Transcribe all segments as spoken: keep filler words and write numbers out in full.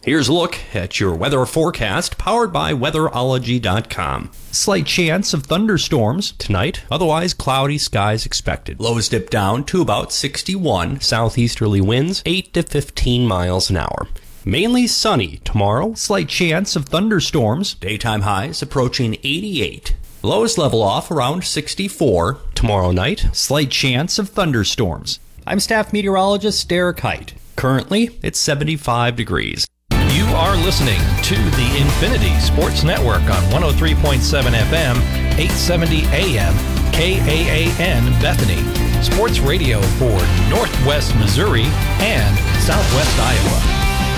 Here's a look at your weather forecast, powered by weatherology dot com. Slight chance of thunderstorms tonight, otherwise cloudy skies expected. Lows dip down to about sixty-one, southeasterly winds eight to fifteen miles an hour. Mainly sunny tomorrow, slight chance of thunderstorms, daytime highs approaching eighty-eight. Lows level off around sixty-four. Tomorrow night, slight chance of thunderstorms. I'm staff meteorologist Derek Height. Currently, it's seventy-five degrees. You are listening to the Infinity Sports Network on one oh three point seven F M, eight seventy A M, K A A N Bethany. Sports radio for Northwest Missouri and Southwest Iowa.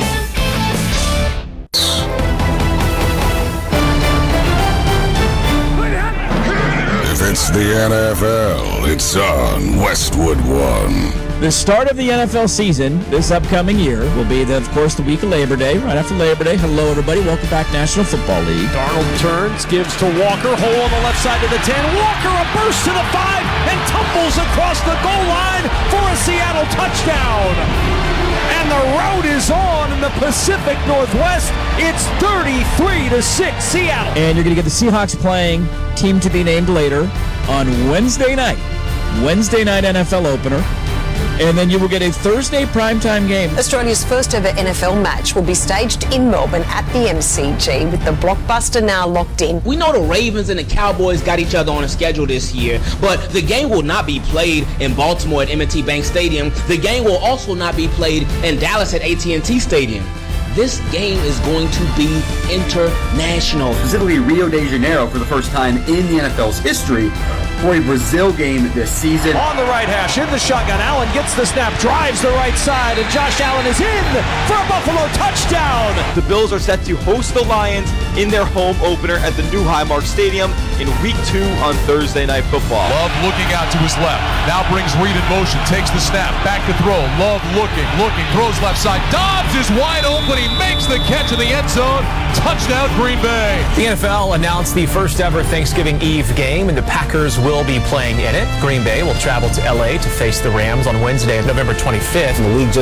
If it's the N F L, it's on Westwood One. The start of the N F L season this upcoming year will be, the, of course, the week of Labor Day. Right after Labor Day, hello, everybody. Welcome back, National Football League. Darnold turns, gives to Walker. Hole on the left side to the ten. Walker, a burst to the five, and tumbles across the goal line for a Seattle touchdown. And the road is on in the Pacific Northwest. It's thirty-three to six, Seattle. And you're going to get the Seahawks playing team to be named later on Wednesday night. Wednesday night N F L opener. And then you will get a Thursday primetime game. Australia's first ever N F L match will be staged in Melbourne at the M C G, with the blockbuster now locked in. We know the Ravens and the Cowboys got each other on a schedule this year, but the game will not be played in Baltimore at M and T Bank Stadium. The game will also not be played in Dallas at A T and T Stadium. This game is going to be international. Specifically Rio de Janeiro for the first time in the N F L's history for a Brazil game this season. On the right hash, in the shotgun, Allen gets the snap, drives the right side, and Josh Allen is in for a Buffalo touchdown. The Bills are set to host the Lions in their home opener at the new Highmark Stadium in week two on Thursday Night Football. Love looking out to his left, now brings Reed in motion, takes the snap, back to throw. Love looking, looking, throws left side. Dobbs is wide open, he makes the catch in the end zone. Touchdown Green Bay. The N F L announced the first ever Thanksgiving Eve game, and the Packers will be playing in it. Green Bay will travel to L A to face the Rams on Wednesday, November twenty-fifth. The league just